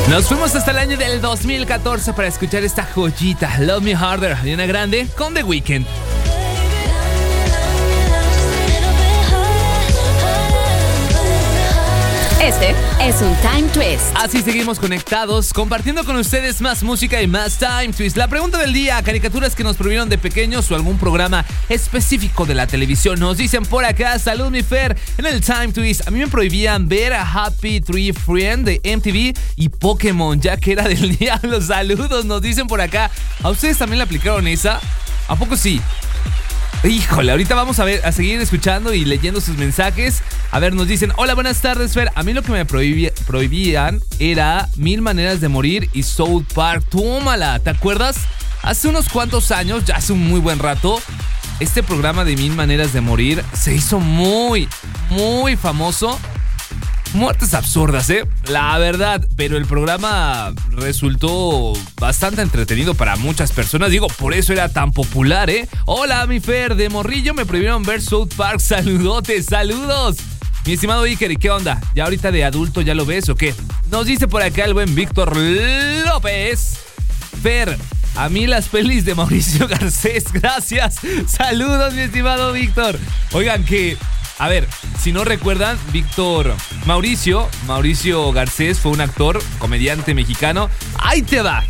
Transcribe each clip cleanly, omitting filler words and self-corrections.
Nos fuimos hasta el año del 2014 para escuchar esta joyita, Love Me Harder, Ariana Grande con The Weeknd. Este es un Time Twist. Así seguimos conectados, compartiendo con ustedes más música y más Time Twist. La pregunta del día: caricaturas que nos prohibieron de pequeños o algún programa específico de la televisión. Nos dicen por acá, salud mi Fer, en el Time Twist. A mí me prohibían ver a Happy Tree Friend de MTV y Pokémon, ya que era del diablo. Saludos, nos dicen por acá. ¿A ustedes también le aplicaron esa? ¿A poco sí? Híjole, ahorita vamos a seguir escuchando y leyendo sus mensajes. A ver, nos dicen, hola, buenas tardes, Fer. A mí lo que me prohibían era 1000 maneras de morir y South Park. Tómala, ¿te acuerdas? Hace unos cuantos años, ya hace un muy buen rato, este programa de 1000 maneras de morir se hizo muy, muy famoso. Muertes absurdas, la verdad, pero el programa resultó bastante entretenido para muchas personas. Digo, por eso era tan popular, Hola, mi Fer, de morrillo me prohibieron ver South Park. Saludotes, saludos. Mi estimado Iker, ¿y qué onda? ¿Ya ahorita de adulto ya lo ves o qué? Nos dice por acá el buen Víctor López. Fer, a mí las pelis de Mauricio Garcés, gracias. Saludos, mi estimado Víctor. Oigan que... A ver, si no recuerdan, Mauricio Garcés fue un actor, comediante mexicano. Ahí te va.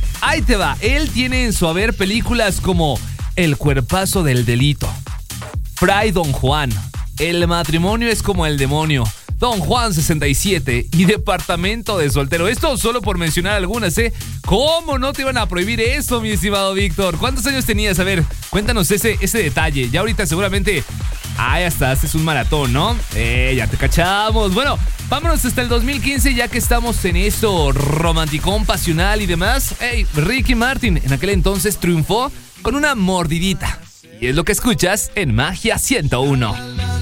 Él tiene en su haber películas como El cuerpazo del delito, Fray Don Juan, El matrimonio es como el demonio, Don Juan 67 y Departamento de soltero. Esto solo por mencionar algunas, ¿Cómo no te iban a prohibir eso, mi estimado Víctor? ¿Cuántos años tenías? A ver, cuéntanos ese detalle. Ya ahorita seguramente... hasta haces un maratón, ¿no? Ya te cachamos. Bueno, vámonos hasta el 2015, ya que estamos en esto romanticón, pasional y demás. Ricky Martin en aquel entonces triunfó con una mordidita. Y es lo que escuchas en Magia 101.